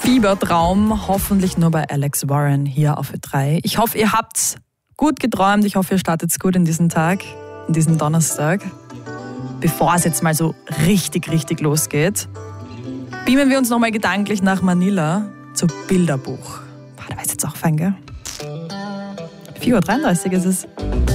Fiebertraum, hoffentlich nur bei Alex Warren hier auf Ö3. Ich hoffe, ihr habt gut geträumt. Ich hoffe, ihr startet gut in diesen Tag, in diesen Donnerstag. Bevor es jetzt mal so richtig losgeht, beamen wir uns nochmal gedanklich nach Manila zu Bilderbuch. Da war es jetzt auch fein, gell? 4:33 Uhr ist es.